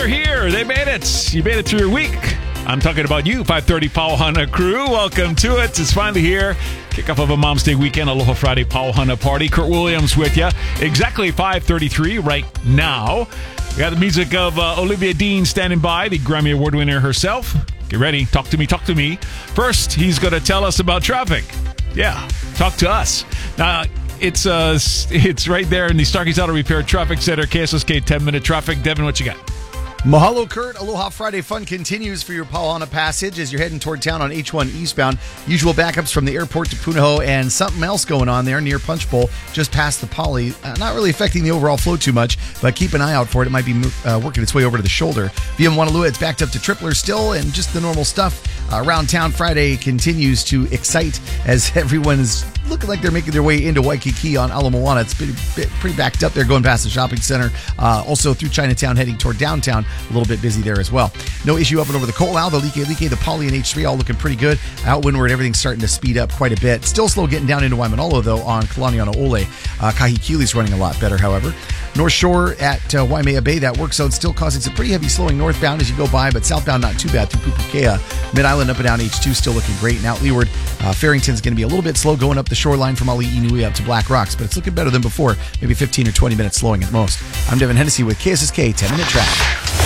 here. They made it. You made it through your week. I'm talking about you, 530 Pauhana crew. Welcome to it. It's finally here. Kickoff of a Mom's Day weekend, Aloha Friday Pauhana party. Kurt Williams with you. Exactly 5:33 right now. We got the music of Olivia Dean standing by, the Grammy Award winner herself. Get ready. Talk to me. First, he's going to tell us about traffic. Yeah, talk to us. Now, it's right there in the Starkey's Auto Repair Traffic Center, KSSK 10-minute traffic. Devin, what you got? Mahalo, Kurt. Aloha Friday fun continues for your Pauhana passage as you're heading toward town on H1 eastbound. Usual backups from the airport to Punahou and something else going on there near Punch Bowl just past the Poly. Not really affecting the overall flow too much, but keep an eye out for it. It might be working its way over to the shoulder. Via Wanalua, it's backed up to Tripler still and just the normal stuff. Around town Friday continues to excite as everyone is looking like they're making their way into Waikiki on Ala Moana. It's pretty backed up there going past the shopping center. Also through Chinatown heading toward downtown. A little bit busy there as well. No issue up and over the Ko'olau, the Like, the Poly, and H3 all looking pretty good. Out windward, everything's starting to speed up quite a bit. Still slow getting down into Waimanalo, though, on Kalaniana Ole. Kahikiuli's running a lot better, however. North Shore at Waimea Bay, that work zone still causing some pretty heavy slowing northbound as you go by, but southbound not too bad through Pupukea. Mid-Island up and down H2 still looking great. And out leeward, Farrington's going to be a little bit slow going up the shoreline from Ali'inui up to Black Rocks, but it's looking better than before. Maybe 15 or 20 minutes slowing at most. I'm Devin Hennessy with KSSK 10-Minute Traffic.